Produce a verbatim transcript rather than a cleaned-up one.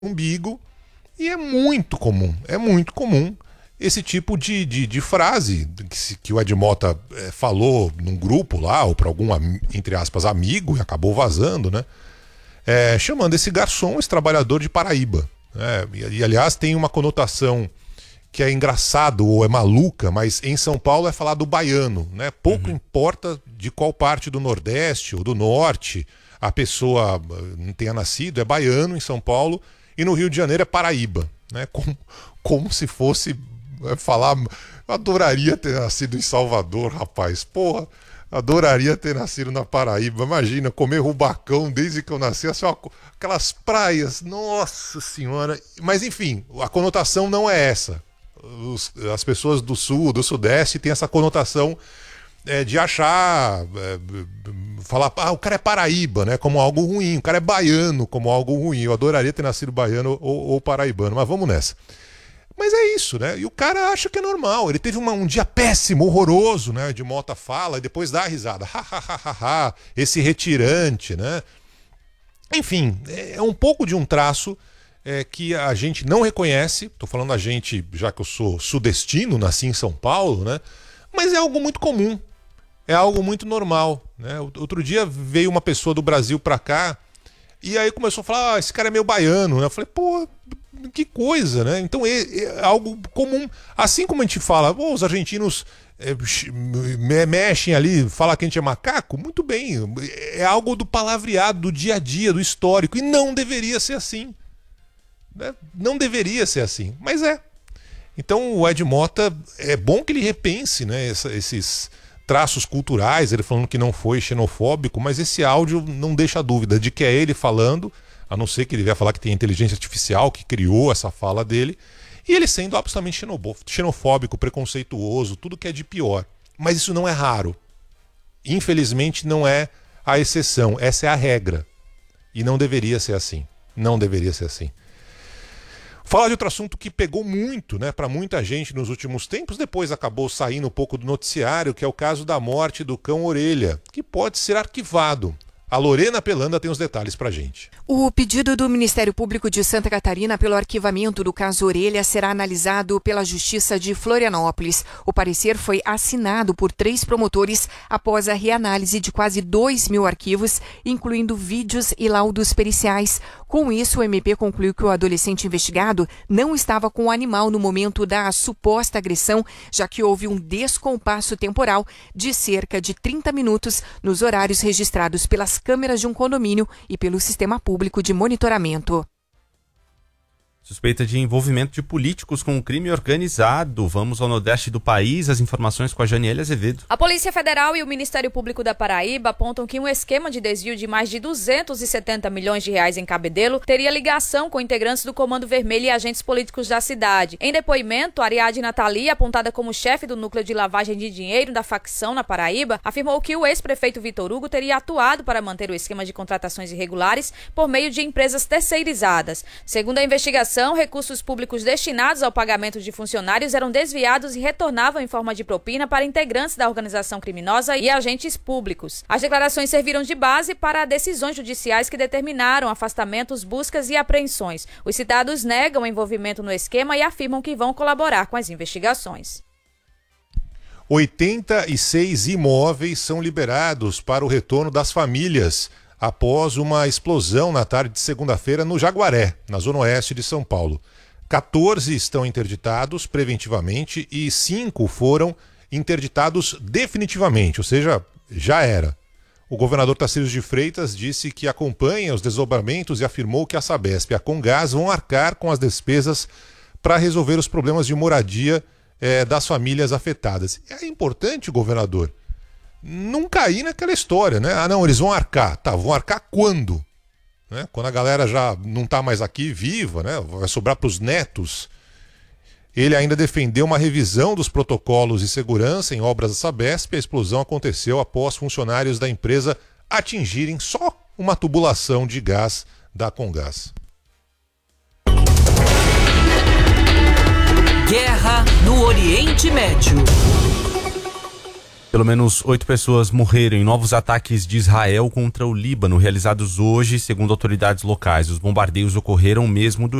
umbigo, e é muito comum, é muito comum esse tipo de, de, de frase que, se, que o Ed Mota é, falou num grupo lá, ou para algum, entre aspas, amigo, e acabou vazando, né? É, chamando esse garçom, esse trabalhador de Paraíba. Né? E, e, aliás, tem uma conotação que é engraçado ou é maluca, mas em São Paulo é falado baiano, né? Pouco uhum. importa de qual parte do Nordeste ou do Norte a pessoa tenha nascido, é baiano em São Paulo, e no Rio de Janeiro é Paraíba, né? Como, como se fosse falar, eu adoraria ter nascido em Salvador, rapaz, porra, adoraria ter nascido na Paraíba, imagina, comer rubacão desde que eu nasci, assim, ó, aquelas praias, nossa senhora, mas enfim, a conotação não é essa. Os, as pessoas do Sul, do Sudeste têm essa conotação é, de achar, é, falar, ah, o cara é Paraíba, né, como algo ruim, o cara é baiano como algo ruim. Eu adoraria ter nascido baiano ou, ou paraibano, mas vamos nessa. Mas é isso, né? E o cara acha que é normal. Ele teve uma, um dia péssimo, horroroso, né? De Mota fala e depois dá a risada. Ha, ha, ha, ha, ha. Esse retirante, né? Enfim, é um pouco de um traço é, que a gente não reconhece. Estou falando a gente, já que eu sou sudestino, nasci em São Paulo, né? Mas é algo muito comum. É algo muito normal, né? Outro dia veio uma pessoa do Brasil pra cá e aí começou a falar, ah, esse cara é meio baiano, né? Eu falei, pô, que coisa, né? Então é, é algo comum. Assim como a gente fala, oh, os argentinos é, mexem ali, falam que a gente é macaco, muito bem. É algo do palavreado, do dia a dia, do histórico. E não deveria ser assim. Né? Não deveria ser assim, mas é. Então o Ed Mota, é bom que ele repense, né, essa, esses traços culturais, ele falando que não foi xenofóbico, mas esse áudio não deixa dúvida de que é ele falando, a não ser que ele vai falar que tem inteligência artificial que criou essa fala dele, e ele sendo absolutamente xenofóbico, preconceituoso, tudo que é de pior. Mas isso não é raro. Infelizmente não é a exceção, essa é a regra. E não deveria ser assim. Não deveria ser assim. Falar de outro assunto que pegou muito, né, para muita gente nos últimos tempos, depois acabou saindo um pouco do noticiário, que é o caso da morte do cão Orelha, que pode ser arquivado. A Lorena Pelanda tem os detalhes pra gente. O pedido do Ministério Público de Santa Catarina pelo arquivamento do caso Orelha será analisado pela Justiça de Florianópolis. O parecer foi assinado por três promotores após a reanálise de quase dois mil arquivos, incluindo vídeos e laudos periciais. Com isso, o M P concluiu que o adolescente investigado não estava com o animal no momento da suposta agressão, já que houve um descompasso temporal de cerca de trinta minutos nos horários registrados pelas câmeras de um condomínio e pelo sistema público de monitoramento. Suspeita de envolvimento de políticos com o crime organizado. Vamos ao nordeste do país, as informações com a Janiele Azevedo. A Polícia Federal e o Ministério Público da Paraíba apontam que um esquema de desvio de mais de duzentos e setenta milhões de reais em Cabedelo teria ligação com integrantes do Comando Vermelho e agentes políticos da cidade. Em depoimento, Ariadne Natalia, apontada como chefe do núcleo de lavagem de dinheiro da facção na Paraíba, afirmou que o ex-prefeito Vitor Hugo teria atuado para manter o esquema de contratações irregulares por meio de empresas terceirizadas. Segundo a investigação, recursos públicos destinados ao pagamento de funcionários eram desviados e retornavam em forma de propina para integrantes da organização criminosa e agentes públicos. As declarações serviram de base para decisões judiciais que determinaram afastamentos, buscas e apreensões. Os citados negam envolvimento no esquema e afirmam que vão colaborar com as investigações. oitenta e seis imóveis são liberados para o retorno das famílias após uma explosão na tarde de segunda-feira no Jaguaré, na zona oeste de São Paulo. quatorze estão interditados preventivamente e cinco foram interditados definitivamente, ou seja, já era. O governador Tarcísio de Freitas disse que acompanha os desdobramentos e afirmou que a Sabesp e a Comgás vão arcar com as despesas para resolver os problemas de moradia eh, das famílias afetadas. É importante, governador, não cair naquela história, né? Ah, não, eles vão arcar. Tá, vão arcar quando? Né? Quando a galera já não tá mais aqui viva, né? Vai sobrar para os netos. Ele ainda defendeu uma revisão dos protocolos de segurança em obras da Sabesp. A explosão aconteceu após funcionários da empresa atingirem só uma tubulação de gás da Comgás. Guerra no Oriente Médio. Pelo menos oito pessoas morreram em novos ataques de Israel contra o Líbano, realizados hoje, segundo autoridades locais. Os bombardeios ocorreram mesmo